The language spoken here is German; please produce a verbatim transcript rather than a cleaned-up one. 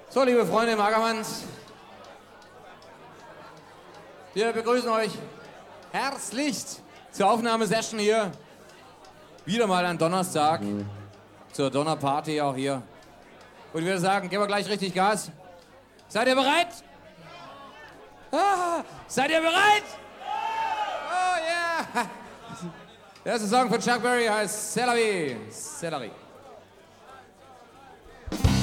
So, liebe Freunde im Ackermanns, wir begrüßen euch herzlichst zur Aufnahmesession hier. Wieder mal ein Donnerstag, zur Donnerparty auch hier. Und ich würde sagen, geben wir gleich richtig Gas. Seid ihr bereit? Ah, seid ihr bereit? Oh yeah! Der erste Song von Chuck Berry heißt Celery. Celery.